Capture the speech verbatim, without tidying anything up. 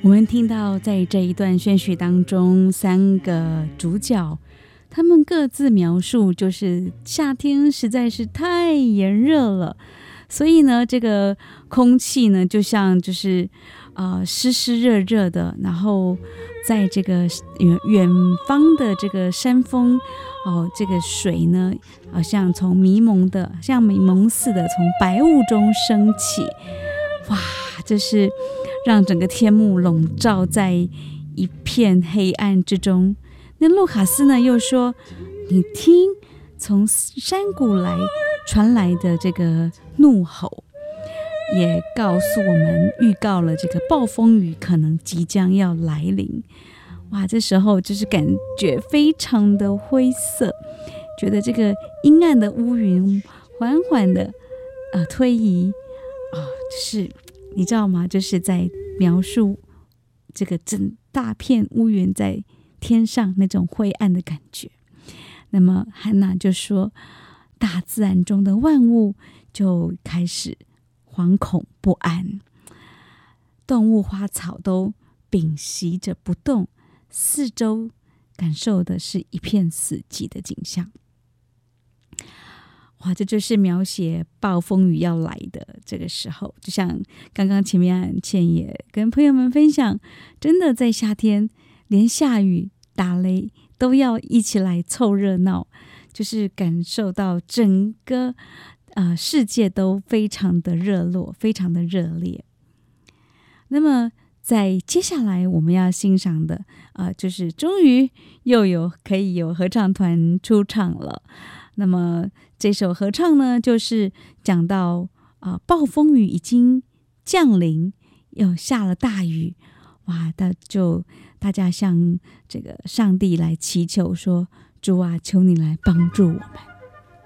我们听到在这一段宣叙当中，三个主角他们各自描述，就是夏天实在是太炎热了，所以呢，这个空气呢就像就是呃湿湿热热的，然后在这个远远方的这个山峰哦，这个水呢好像从迷蒙的像迷蒙似的从白雾中升起，哇，这是让整个天幕笼罩在一片黑暗之中。那路卡斯呢又说，你听从山谷来传来的这个怒吼，也告诉我们预告了这个暴风雨可能即将要来临。哇，这时候就是感觉非常的灰色，觉得这个阴暗的乌云缓缓的呃推移啊、呃，就是你知道吗？就是在描述这个整大片乌云在天上那种灰暗的感觉。那么汉娜就说，大自然中的万物就开始惶恐不安，动物花草都屏息着不动，四周感受的是一片死寂的景象。哇，这就是描写暴风雨要来的这个时候，就像刚刚前面倩也跟朋友们分享，真的在夏天连下雨打雷都要一起来凑热闹，就是感受到整个呃世界都非常的热络，非常的热烈。那么在接下来我们要欣赏的呃，就是终于又有可以有合唱团出场了。那么这首合唱呢，就是讲到啊、呃，暴风雨已经降临，又下了大雨，哇，那就大家向这个上帝来祈求说，主啊，求你来帮助我们。